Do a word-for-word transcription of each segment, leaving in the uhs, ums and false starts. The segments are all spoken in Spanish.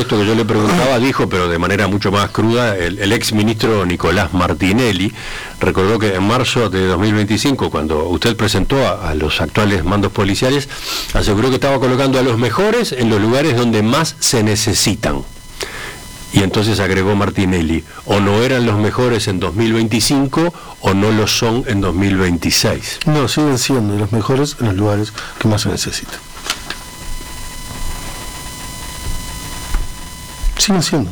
esto que yo le preguntaba, dijo, pero de manera mucho más cruda, el, el ex ministro Nicolás Martinelli recordó que en marzo de dos mil veinticinco, cuando usted presentó a, a los actuales mandos policiales, aseguró que estaba colocando a los mejores en los lugares donde más se necesitan. Y entonces agregó Martinelli, o no eran los mejores en dos mil veinticinco o no lo son en dos mil veintiséis. No, siguen siendo los mejores en los lugares que más se necesitan. Siguen siendo.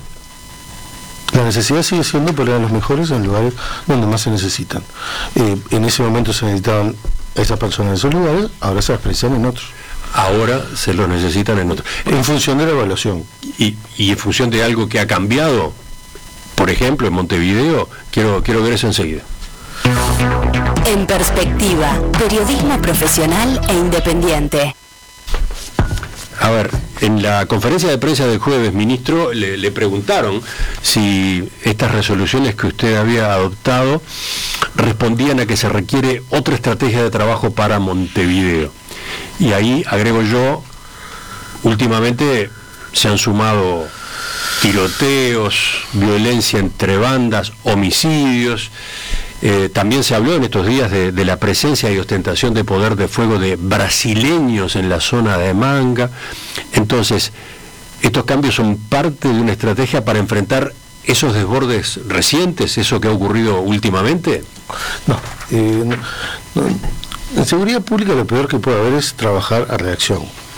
La necesidad sigue siendo, pero eran los mejores en lugares donde más se necesitan. Eh, en ese momento se necesitaban esas personas en esos lugares, ahora se las precisan en otros. Ahora se los necesitan en otros. En función de la evaluación. Y, y en función de algo que ha cambiado, por ejemplo, en Montevideo, quiero, quiero ver eso enseguida. En Perspectiva, periodismo profesional e independiente. A ver, en la conferencia de prensa del jueves, ministro, le, le preguntaron si estas resoluciones que usted había adoptado respondían a que se requiere otra estrategia de trabajo para Montevideo. Y ahí, agrego yo, últimamente se han sumado tiroteos, violencia entre bandas, homicidios. Eh, también se habló en estos días de, de la presencia y ostentación de poder de fuego de brasileños en la zona de Manga. Entonces, estos cambios son parte de una estrategia para enfrentar esos desbordes recientes, eso que ha ocurrido últimamente. No, eh, no, no. En seguridad pública lo peor que puede haber es trabajar a reacción.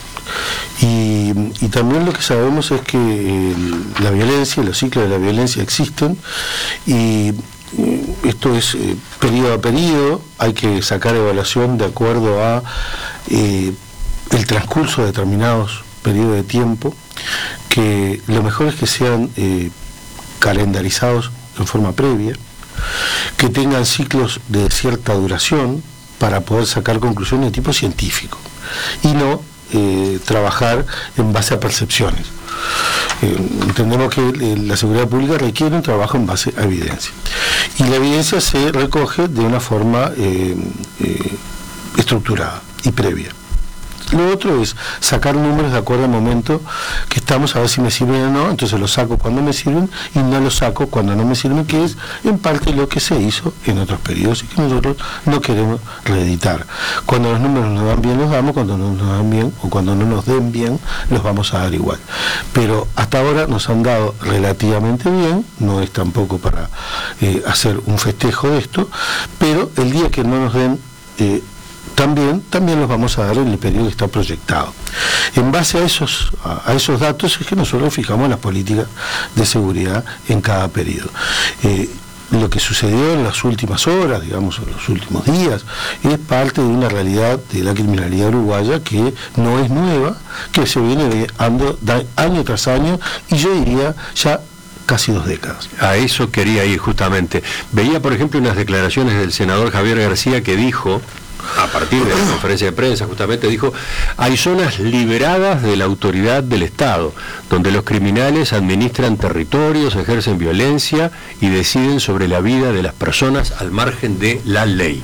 Y, y también lo que sabemos es que eh, la violencia, los ciclos de la violencia existen, y eh, esto es eh, periodo a periodo, hay que sacar evaluación de acuerdo a eh, el transcurso de determinados periodos de tiempo, que lo mejor es que sean eh, calendarizados en forma previa, que tengan ciclos de cierta duración, para poder sacar conclusiones de tipo científico y no eh, trabajar en base a percepciones. Eh, entendemos que eh, la seguridad pública requiere un trabajo en base a evidencia, y la evidencia se recoge de una forma eh, eh, estructurada y previa. Lo otro es sacar números de acuerdo al momento que estamos, a ver si me sirven o no, entonces los saco cuando me sirven y no los saco cuando no me sirven, que es en parte lo que se hizo en otros periodos y que nosotros no queremos reeditar. Cuando los números nos dan bien los damos, cuando no nos dan bien o cuando no nos den bien los vamos a dar igual. Pero hasta ahora nos han dado relativamente bien, no es tampoco para eh, hacer un festejo de esto, pero el día que no nos den eh, También, también los vamos a dar en el periodo que está proyectado. En base a esos, a, a esos datos es que nosotros fijamos las políticas de seguridad en cada periodo. Eh, lo que sucedió en las últimas horas, digamos, en los últimos días, es parte de una realidad de la criminalidad uruguaya que no es nueva, que se viene dando año tras año, y yo diría ya casi dos décadas. A eso quería ir justamente. Veía, por ejemplo, unas declaraciones del senador Javier García que dijo, a partir de la conferencia de prensa, justamente dijo, hay zonas liberadas de la autoridad del Estado, donde los criminales administran territorios, ejercen violencia y deciden sobre la vida de las personas al margen de la ley.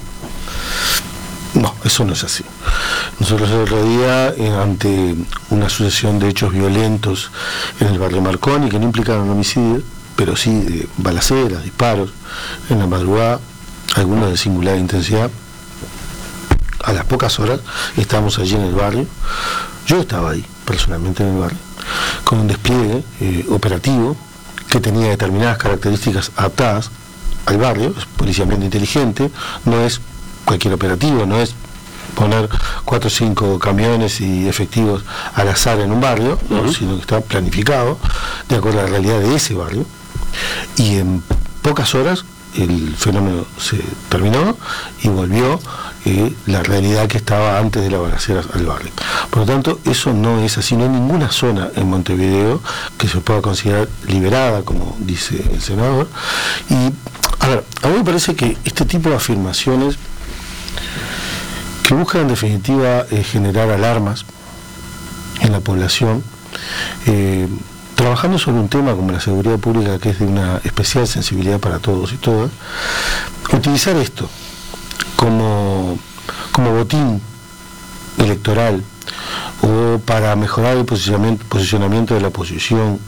No, eso no es así. Nosotros el otro día, eh, ante una sucesión de hechos violentos en el barrio Marconi, que no implicaron homicidio, pero sí de balaceras, disparos, en la madrugada, algunos de singular intensidad, a las pocas horas estábamos allí en el barrio. Yo estaba ahí personalmente en el barrio con un despliegue eh, operativo que tenía determinadas características adaptadas al barrio. Es policialmente inteligente, no es cualquier operativo, no es poner cuatro o cinco camiones y efectivos al azar en un barrio, ¿no? Uh-huh. Sino que está planificado de acuerdo a la realidad de ese barrio, y en pocas horas el fenómeno se terminó y volvió eh, la realidad que estaba antes de las balaceras al barrio. Por lo tanto, eso no es así. No hay ninguna zona en Montevideo que se pueda considerar liberada, como dice el senador. Y, a ver, a mí me parece que este tipo de afirmaciones que buscan en definitiva eh, generar alarmas en la población, eh, trabajando sobre un tema como la seguridad pública, que es de una especial sensibilidad para todos y todas, utilizar esto como, como botín electoral o para mejorar el posicionamiento, posicionamiento de la oposición